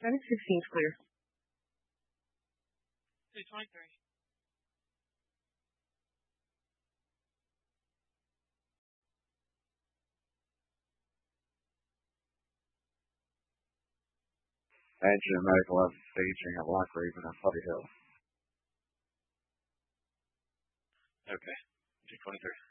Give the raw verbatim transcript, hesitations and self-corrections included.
Medic sixteen is clear. two twenty-three. Adjutant Medical eleven staging at Lock Raven and Putty Hill. Okay. two twenty-three.